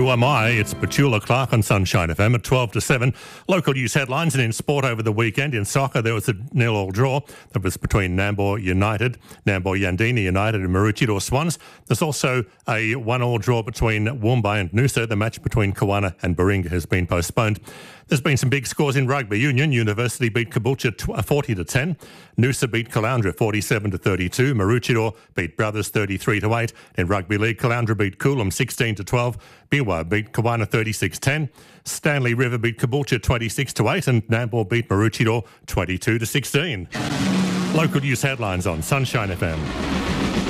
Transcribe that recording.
Who am I? It's Petula Clark on Sunshine FM at 12 to 7. Local news headlines, and in sport over the weekend. In soccer, there was a 0-0 draw that was between Nambour Yandini United and Maroochydore Swans. There's also a 1-1 draw between Woomba and Noosa. The match between Kawana and Baringa has been postponed. There's been some big scores in rugby union. University beat Caboolture 40-10. Noosa beat Caloundra 47-32. Maroochydore beat Brothers 33-8. In rugby league, Caloundra beat Coolum 16-12. Biwa beat Kawana 36-10. Stanley River beat Caboolture 26-8. And Nambour beat Maroochydore 22-16. Local news headlines on Sunshine FM.